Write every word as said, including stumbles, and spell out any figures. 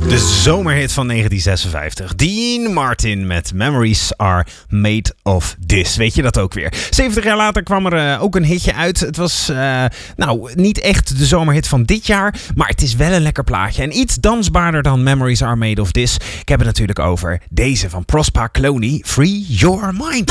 De zomerhit van negentien zesenvijftig. Dean Martin met Memories Are Made of This. Weet je dat ook weer? zeventig jaar later kwam er uh, ook een hitje uit. Het was uh, nou niet echt de zomerhit van dit jaar, maar het is wel een lekker plaatje. En iets dansbaarder dan Memories Are Made of This. Ik heb het natuurlijk over deze van Prospa Cloney, Free Your Mind.